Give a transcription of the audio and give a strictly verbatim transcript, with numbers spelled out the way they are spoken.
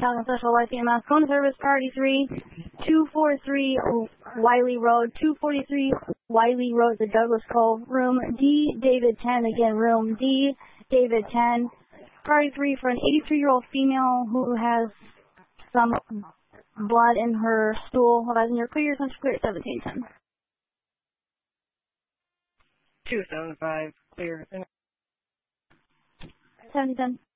Calgon Special White E M S. Phone service priority three, two forty-three Wiley Road, two forty-three Wiley Road, the Douglas Cove. Room D, David ten, again, room D, David ten. Priority three for an eighty-three-year-old female who has some blood in her stool. Hold on, in your clear, central clear, seventeen ten. two seven five, clear. seventeen ten.